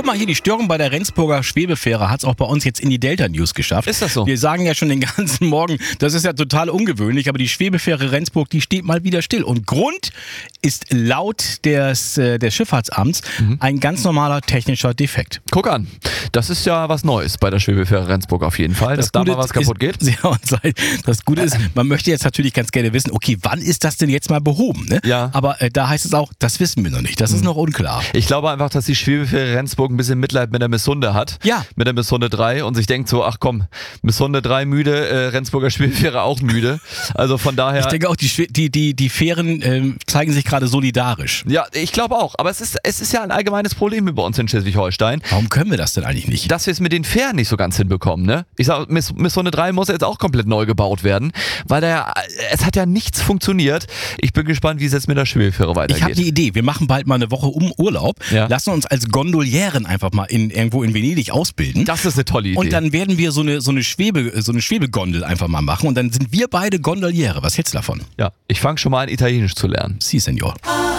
mal hier, die Störung bei der Rendsburger Schwebefähre hat es auch bei uns jetzt in die Delta News geschafft. Ist das so? Wir sagen ja schon den ganzen Morgen, das ist ja total ungewöhnlich, aber die Schwebefähre Rendsburg, die steht mal wieder still. Und Grund ist laut des Schifffahrtsamts ein ganz normaler technischer Defekt. Guck an, das ist ja was Neues bei der Schwebefähre Rendsburg auf jeden Fall, dass da mal was kaputt geht. Das Gute ist, man möchte jetzt natürlich ganz gerne wissen, okay, wann ist das denn jetzt mal behoben? Ne? Ja. Aber da heißt es auch, das wissen wir noch nicht, das ist noch unklar. Ich glaube einfach, dass die Schwebefähre Rendsburg ein bisschen Mitleid mit der Missunde hat. Ja. Mit der Missunde 3 und sich denkt so, ach komm, Missunde 3 müde, Rendsburger Schwebefähre auch müde. Also von daher... Ich denke auch, die Fähren zeigen sich gerade solidarisch. Ja, ich glaube auch. Aber es ist ja ein allgemeines Problem bei uns in Schleswig-Holstein. Warum können wir das denn eigentlich nicht? Dass wir es mit den Fähren nicht so ganz hinbekommen, ne? Ich sag, Missunde 3 muss jetzt auch komplett neu gebaut werden, weil es hat ja nichts funktioniert. Ich bin gespannt, wie es jetzt mit der Schwebefähre weitergeht. Ich habe die Idee, wir machen bald mal eine Woche Urlaub, Ja. lassen uns als Gondolieren einfach mal irgendwo in Venedig ausbilden. Das ist eine tolle Idee. Und dann werden wir so eine Schwebegondel einfach mal machen und dann sind wir beide Gondoliere. Was hältst du davon? Ja, ich fange schon mal an, Italienisch zu lernen. Si, Senor.